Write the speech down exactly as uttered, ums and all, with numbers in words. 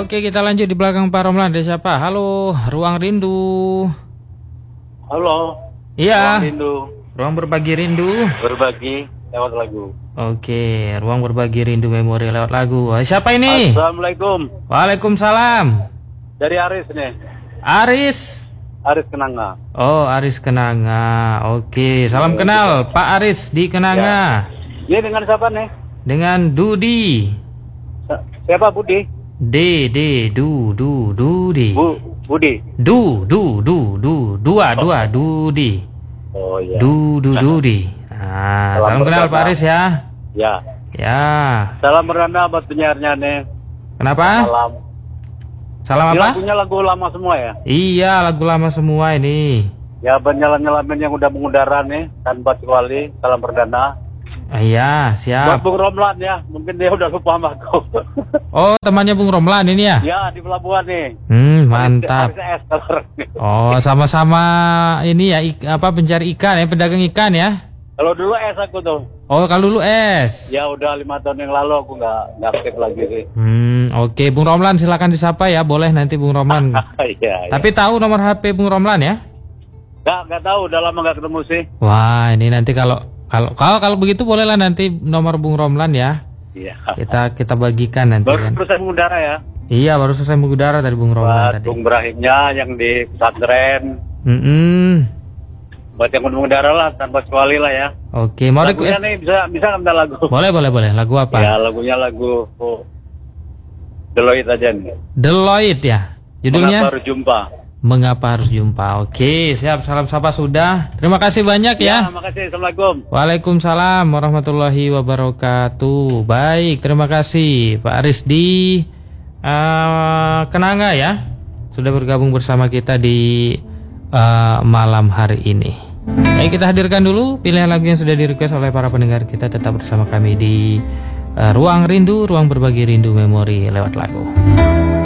Oke, kita lanjut di belakang Pak Romlan. Ada siapa? Halo, Ruang Rindu. Halo. Iya. Ruang Rindu. Ruang berbagi rindu. Berbagi lewat lagu. Oke, ruang berbagi rindu memori lewat lagu. Siapa ini? Assalamualaikum. Waalaikumsalam. Dari Aris nih. Aris. Aris Kenanga. Oh, Aris Kenanga. Oke, salam kenal Pak Aris di Kenanga. Ya. Ini dengan siapa nih? Dengan Dudi. Siapa Budi? D D du du Dudi. Bu Budi. Du du du du dua dua Dudi. Oh iya. Du du Dudi. Nah, salam, salam kenal Pak Aris ya. Ya. Ya. Salam beranda buat penyiarnya nih. Kenapa? Salam. Salam apa? Lagunya lagu lama semua ya? Iya, lagu lama semua ini. Ya, penyelam-nyelamin yang udah mengudara nih, tanpa kecuali salam perdana. Iya, siap. Buat Bung Romlan ya, mungkin dia udah lupa sama aku. Oh, temannya Bung Romlan ini ya? Ya, di pelabuhan nih. Hmm, mantap. Aris, Aris, oh, sama-sama ini ya, ik, apa pencari ikan ya, pedagang ikan ya? Kalau dulu S aku tuh. Oh, kalau dulu S. Ya udah lima tahun yang lalu aku nggak nggak aktif lagi sih. Hmm, oke, okay. Bung Romlan silakan disapa ya, boleh nanti Bung Romlan. Iya, Tapi iya. tahu nomor H P Bung Romlan ya? Nggak nggak tahu, udah lama nggak ketemu sih. Wah, ini nanti kalau kalau kalau kalau begitu bolehlah nanti nomor Bung Romlan ya. Iya. Kita kita bagikan nanti baru kan. selesai mengudara ya. Iya, baru selesai mengudara dari Bung Romlan Buat tadi. Bung Brahimnya yang di pesantren. Mm -mm. Buat yang mengudara lah tanpa kecuali lah ya. Oke, mau lagunya request? nih bisa bisa minta lagu. Boleh boleh boleh. Lagu apa? Ya lagunya lagu oh, Deloitte aja nih. Deloitte ya. Judulnya? Mengapa harus jumpa. Mengapa harus jumpa. Oke, siap. Salam sapa sudah. Terima kasih banyak ya. Ya, makasih. Assalamualaikum. Waalaikumsalam warahmatullahi wabarakatuh. Baik, terima kasih Pak Aris di uh, Kenanga ya. Sudah bergabung bersama kita di uh, malam hari ini. Baik, kita hadirkan dulu pilihan lagu yang sudah direquest oleh para pendengar kita. Tetap bersama kami di uh, Ruang Rindu, ruang berbagi rindu memori lewat lagu.